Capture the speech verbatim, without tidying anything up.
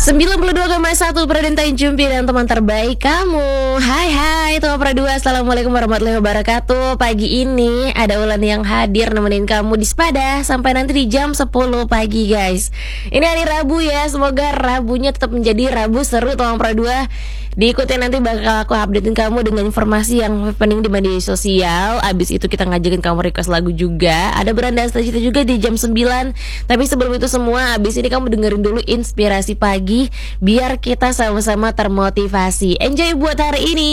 sembilan puluh dua koma satu Pradenta Jumpi dan teman terbaik kamu. Hai hai teman Pradua, assalamualaikum warahmatullahi wabarakatuh. Pagi ini ada Ulan yang hadir nemenin kamu di Sepada sampai nanti di jam sepuluh pagi guys. Ini hari Rabu ya, semoga Rabunya tetap menjadi Rabu seru teman Pradua. Diikuti nanti bakal aku updatein kamu dengan informasi yang penting di media sosial. Abis itu kita ngajakin kamu request lagu juga. Ada beranda cerita juga di jam sembilan. Tapi sebelum itu semua, abis ini kamu dengerin dulu Inspirasi Pagi biar kita sama-sama termotivasi. Enjoy buat hari ini.